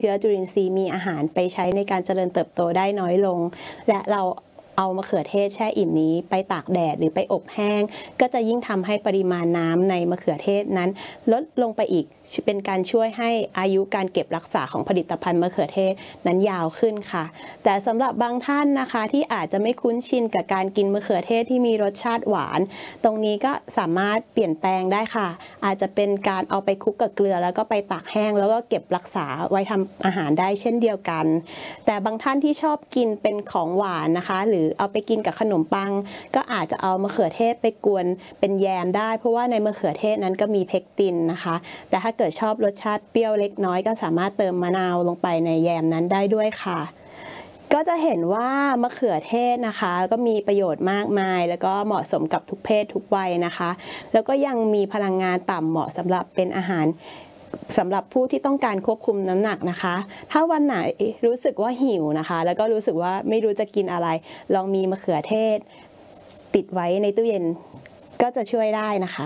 เชื้อจุลินทรีย์มีอาหารไปใช้ในการเจริญเติบโตได้น้อยลงและเราเอามะเขือเทศแช่อิ่มนี้ไปตากแดดหรือไปอบแห้งก็จะยิ่งทำให้ปริมาณน้ำในมะเขือเทศนั้นลดลงไปอีกเป็นการช่วยให้อายุการเก็บรักษาของผลิตภัณฑ์มะเขือเทศนั้นยาวขึ้นค่ะแต่สำหรับบางท่านนะคะที่อาจจะไม่คุ้นชินกับการกินมะเขือเทศที่มีรสชาติหวานตรงนี้ก็สามารถเปลี่ยนแปลงได้ค่ะอาจจะเป็นการเอาไปคลุกกับเกลือแล้วก็ไปตากแห้งแล้วก็เก็บรักษาไว้ทำอาหารได้เช่นเดียวกันแต่บางท่านที่ชอบกินเป็นของหวานนะคะหรือเอาไปกินกับขนมปังก็อาจจะเอามะเขือเทศไปกวนเป็นแยมได้เพราะว่าในมะเขือเทศนั้นก็มีเพกตินนะคะแต่ถ้าเกิดชอบรสชาติเปรี้ยวเล็กน้อยก็สามารถเติมมะนาวลงไปในแยมนั้นได้ด้วยค่ะก็จะเห็นว่ามะเขือเทศนะคะก็มีประโยชน์มากมายแล้วก็เหมาะสมกับทุกเพศทุกวัยนะคะแล้วก็ยังมีพลังงานต่ำเหมาะสำหรับเป็นอาหารสำหรับผู้ที่ต้องการควบคุมน้ำหนักนะคะถ้าวันไหนรู้สึกว่าหิวนะคะแล้วก็รู้สึกว่าไม่รู้จะกินอะไรลองมีมะเขือเทศติดไว้ในตู้เย็นก็จะช่วยได้นะคะ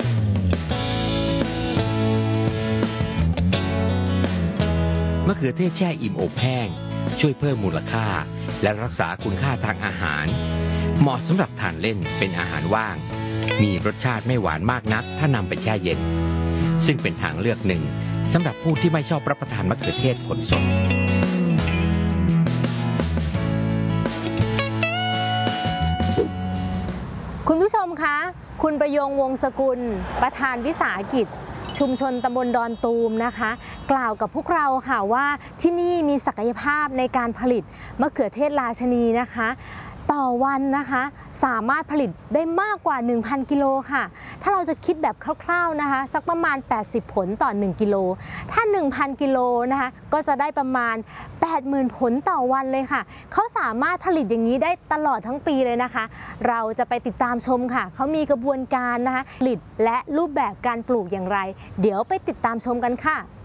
มะเขือเทศแช่อิ่มอบแห้งช่วยเพิ่มมูลค่าและรักษาคุณค่าทางอาหารเหมาะสำหรับทานเล่นเป็นอาหารว่างมีรสชาติไม่หวานมากนักถ้านำไปแช่เย็นซึ่งเป็นทางเลือกหนึ่งสำหรับผู้ที่ไม่ชอบรับประทานมะเขือเทศผลสดคุณผู้ชมคะคุณประยงวงศ์สกุลประธานวิสาหกิจชุมชนตำบลดอนตูมนะคะกล่าวกับพวกเราค่ะว่าที่นี่มีศักยภาพในการผลิตมะเขือเทศราชนีนะคะต่อวันนะคะสามารถผลิตได้มากกว่า 1,000 กิโลค่ะถ้าเราจะคิดแบบคร่าวๆนะคะสักประมาณ80ผลต่อ1กิโลถ้า 1,000 กิโลนะคะก็จะได้ประมาณ 80,000 ผลต่อวันเลยค่ะเขาสามารถผลิตอย่างนี้ได้ตลอดทั้งปีเลยนะคะเราจะไปติดตามชมค่ะเขามีกระบวนการนะคะผลิตและรูปแบบการปลูกอย่างไรเดี๋ยวไปติดตามชมกันค่ะ